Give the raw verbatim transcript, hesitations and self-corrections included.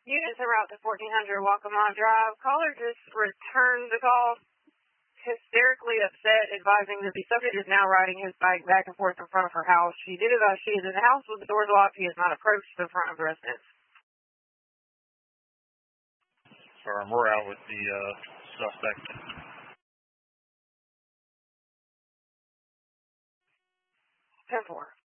Units en route to fourteen hundred Waccamaw Drive. Caller just returned the call, hysterically upset, advising that the subject is now riding his bike back and forth in front of her house. She did advise she is in the house with the doors locked. He has not approached the front of the residence. Sorry, we're out with the uh, suspect. ten four.